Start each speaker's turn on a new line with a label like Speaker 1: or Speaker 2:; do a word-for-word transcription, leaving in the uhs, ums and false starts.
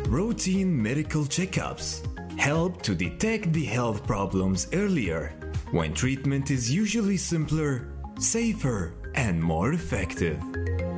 Speaker 1: Routine medical checkups help to detect the health problems earlier, when treatment is usually simpler, safer, and more effective.